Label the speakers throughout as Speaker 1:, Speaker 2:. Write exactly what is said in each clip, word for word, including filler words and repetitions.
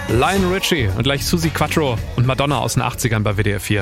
Speaker 1: Lionel Richie und gleich Suzi Quattro und Madonna aus den achtzigern bei W D R vier.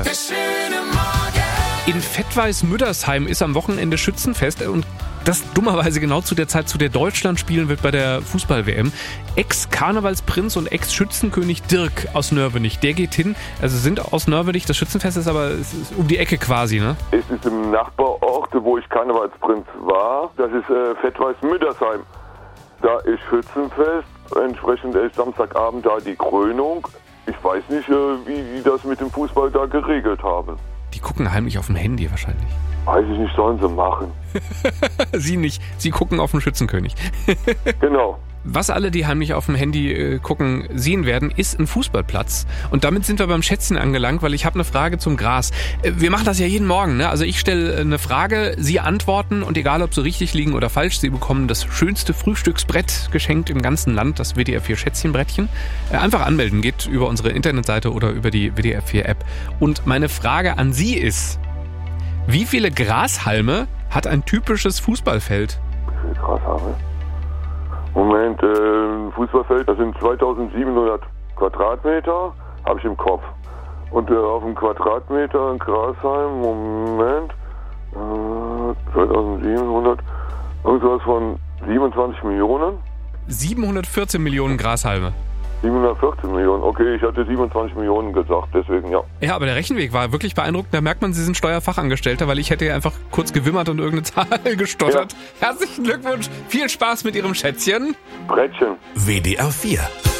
Speaker 1: In Fettweiß-Müddersheim ist am Wochenende Schützenfest und das dummerweise genau zu der Zeit, zu der Deutschland spielen wird bei der Fußball-W M. Ex-Karnevalsprinz und Ex-Schützenkönig Dirk aus Nörvenich, der geht hin. Also sind aus Nörvenich, das Schützenfest ist aber es ist um die Ecke quasi, ne?
Speaker 2: Es ist im Nachbarort, wo ich Karnevalsprinz war. Das ist äh, Fettweiß-Müddersheim. Da ist Schützenfest. Entsprechend ist Samstagabend da die Krönung. Ich weiß nicht, wie die das mit dem Fußball da geregelt haben.
Speaker 1: Die gucken heimlich auf dem Handy wahrscheinlich.
Speaker 2: Weiß ich nicht, sollen sie machen.
Speaker 1: Sie nicht, sie gucken auf den Schützenkönig.
Speaker 2: Genau.
Speaker 1: Was alle, die heimlich auf dem Handy äh, gucken, sehen werden, ist ein Fußballplatz. Und damit sind wir beim Schätzchen angelangt, weil ich habe eine Frage zum Gras. Äh, wir machen das ja jeden Morgen, ne? Also ich stelle äh, eine Frage, Sie antworten und egal, ob Sie richtig liegen oder falsch, Sie bekommen das schönste Frühstücksbrett geschenkt im ganzen Land, das W D R vier Schätzchenbrettchen. Äh, einfach anmelden, geht über unsere Internetseite oder über die W D R vier App. Und meine Frage an Sie ist, wie viele Grashalme hat ein typisches Fußballfeld?
Speaker 2: Wie viele Grashalme? Moment, äh, ein Fußballfeld, das sind zweitausendsiebenhundert Quadratmeter, habe ich im Kopf. Und äh, auf dem Quadratmeter ein Grashalm, Moment, äh, zweitausendsiebenhundert, irgendwas von siebenundzwanzig Millionen?
Speaker 1: siebenhundertvierzehn Millionen Grashalme.
Speaker 2: siebenhundertvierzehn Millionen, okay, ich hatte siebenundzwanzig Millionen gesagt, deswegen ja.
Speaker 1: Ja, aber der Rechenweg war wirklich beeindruckend. Da merkt man, Sie sind Steuerfachangestellter, weil ich hätte ja einfach kurz gewimmert und irgendeine Zahl gestottert. Ja. Herzlichen Glückwunsch, viel Spaß mit Ihrem Schätzchen.
Speaker 2: Brettchen.
Speaker 3: W D R vier.